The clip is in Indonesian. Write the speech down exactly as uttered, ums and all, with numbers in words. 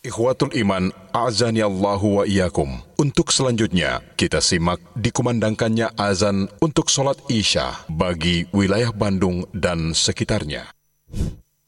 Ikhwatul Iman, a'azani Allahu wa iyyakum. Untuk selanjutnya, kita simak dikumandangkannya azan untuk sholat Isya bagi wilayah Bandung dan sekitarnya.